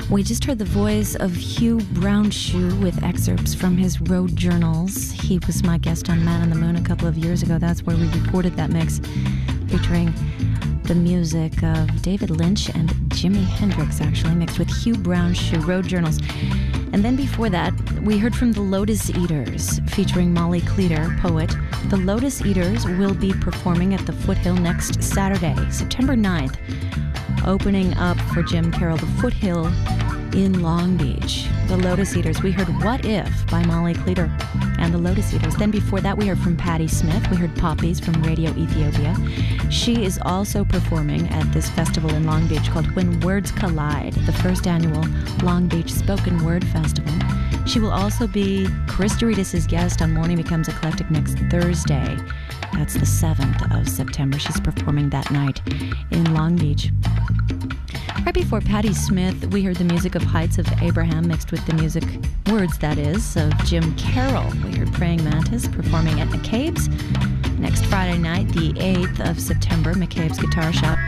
We just heard the voice of Hugh Brownshoe with excerpts from his road journals. He was my guest on Man on the Moon a couple of years ago. That's where we recorded that mix, featuring the music of David Lynch and Jimi Hendrix, actually, mixed with Hugh Brownshoe, road journals. And then before that, we heard from the Lotus Eaters, featuring Molly Cleater, poet. The Lotus Eaters will be performing at the Foothill next Saturday, September 9th, opening up for Jim Carroll, the Foothill in Long Beach. The Lotus Eaters. We heard What If by Molly Cleater and the Lotus Eaters. Then before that, we heard from Patti Smith. We heard Poppies from Radio Ethiopia. She is also performing at this festival in Long Beach called When Words Collide, the first annual Long Beach Spoken Word Festival. She will also be Chris Douridas' guest on Morning Becomes Eclectic next Thursday. That's the 7th of September. She's performing that night in Long Beach. Right before Patti Smith, we heard the music of Heights of Abraham mixed with the music, words that is, of Jim Carroll. We heard Praying Mantis performing at McCabe's next Friday night, the 8th of September, McCabe's Guitar Shop.